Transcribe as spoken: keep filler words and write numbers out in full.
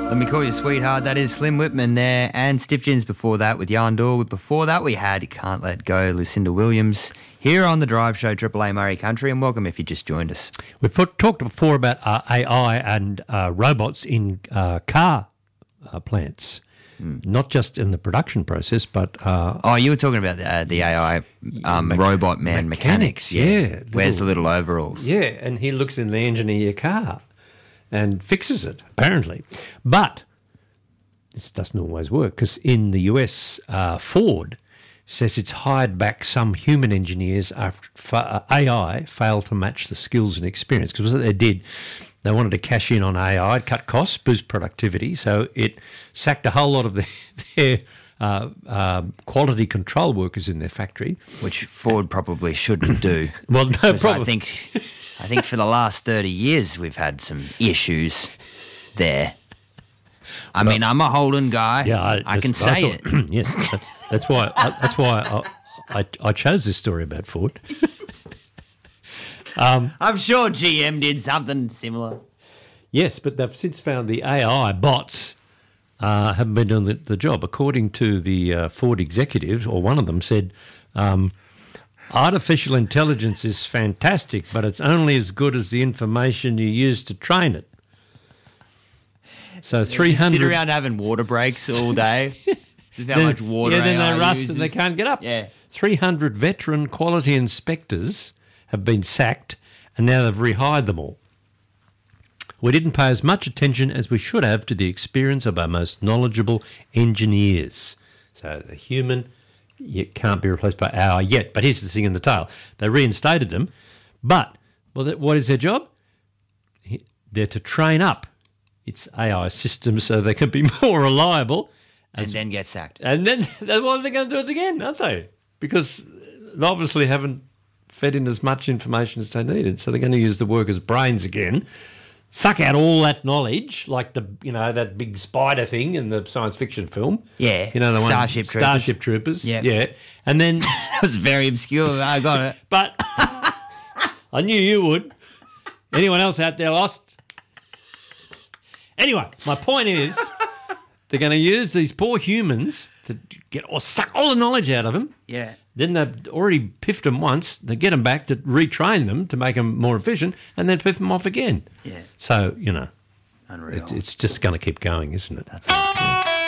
Let me call you sweetheart. That is Slim Whitman there, and Stiff Gins before that with Yarn Door. Before that we had Can't Let Go, Lucinda Williams, here on the Drive Show, Triple A Murray Country, and welcome if you just joined us. We've talked before about uh, A I and uh, robots in uh, car uh, plants, mm. not just in the production process, but... Uh, oh, you were talking about the, uh, the A I um, me- robot man mechanics. mechanics yeah. yeah little, Wears the little overalls. Yeah, and he looks in the engine of your car and fixes it, apparently. But this doesn't always work, because in the U S, uh, Ford says it's hired back some human engineers after uh, A I failed to match the skills and experience. Because what they did, they wanted to cash in on A I, cut costs, boost productivity, so it sacked a whole lot of their, their uh, uh, quality control workers in their factory. Which Ford probably shouldn't do. Well, no problem. I think... I think for the last thirty years we've had some issues there. I well, mean, I'm a Holden guy. Yeah, I, I can say I thought, it. Yes, that's, that's why. I, that's why I, I, I chose this story about Ford. um, I'm sure G M did something similar. Yes, but they've since found the A I bots uh, haven't been doing the, the job. According to the uh, Ford executives, or one of them said. Um, Artificial intelligence is fantastic, but it's only as good as the information you use to train it. So three hundred... Sit around having water breaks all day. How then, much water Yeah, then A I they rust uses. and they can't get up. Yeah. three hundred veteran quality inspectors have been sacked, and now they've rehired them all. We didn't pay as much attention as we should have to the experience of our most knowledgeable engineers. So the human... It can't be replaced by A I yet. But here's the thing in the tail. They reinstated them. But well, what is their job? They're to train up its A I systems so they can be more reliable. And then get sacked. And then well, they're going to do it again, aren't they? Because they obviously haven't fed in as much information as they needed. So they're going to use the workers' brains again. Suck out all that knowledge, like the you know that big spider thing in the science fiction film. Yeah, you know the Starship one, Troopers. Starship Troopers. Yep. Yeah, and then that was very obscure. I got it, but I knew you would. Anyone else out there lost? Anyway, my point is, they're going to use these poor humans to get or suck all the knowledge out of them. Yeah. Then they've already piffed them once. They get them back to retrain them to make them more efficient, and then piff them off again. Yeah. So you know, unreal. It, it's just going to keep going, isn't it? That's all.